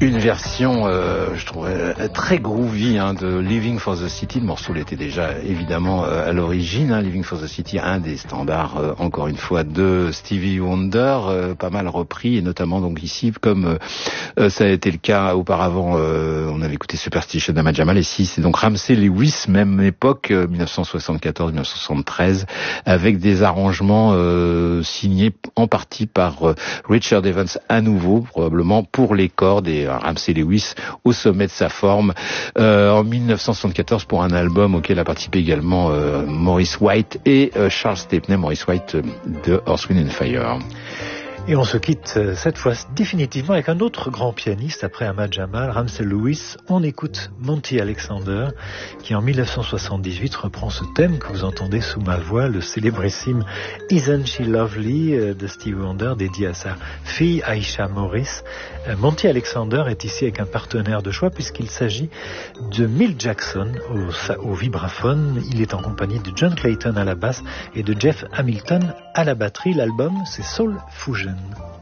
Une version, je trouvais très groovy de Living for the City. Le morceau l'était déjà évidemment à l'origine. Living for the City, un des standards, encore une fois, de Stevie Wonder, pas mal repris, et notamment donc ici, comme ça a été le cas auparavant, on avait écouté Superstition d'Ahmad Jamal, et ici c'est donc Ramsey Lewis, même époque, 1974-1973, avec des arrangements signés en partie par Richard Evans à nouveau, probablement pour les cordes, et Ramsey Lewis au sommet de sa forme en 1974 pour un album auquel a participé également Maurice White et Charles Stepney, Maurice White de Earth, Wind and Fire. Et on se quitte cette fois définitivement avec un autre grand pianiste après Ahmad Jamal, Ramsey Lewis. On écoute Monty Alexander qui en 1978 reprend ce thème que vous entendez sous ma voix, le célébrissime Isn't She Lovely de Stevie Wonder, dédié à sa fille Aisha Morris. Monty Alexander est ici avec un partenaire de choix puisqu'il s'agit de Milt Jackson au vibraphone. Il est en compagnie de John Clayton à la basse et de Jeff Hamilton à la batterie. L'album, c'est Soul Fusion.